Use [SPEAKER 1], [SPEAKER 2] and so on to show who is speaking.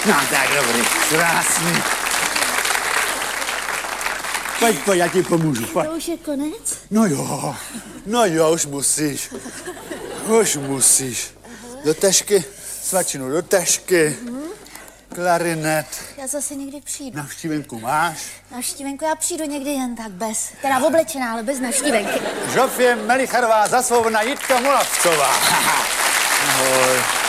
[SPEAKER 1] No tak dobrý, krásný. Pojď, já ti pomůžu, pojď.
[SPEAKER 2] To už je konec?
[SPEAKER 1] No jo, už musíš. Už musíš. Do tašky, svačinu do tašky, klarinet.
[SPEAKER 2] Já zase někdy přijdu.
[SPEAKER 1] Navštívenku máš?
[SPEAKER 2] Navštívenku já přijdu někdy jen tak bez. Teda oblečená, ale bez navštívenky.
[SPEAKER 1] Žofie Melicharová, Zasvobodná, Jitka Molavcová. Ahoj.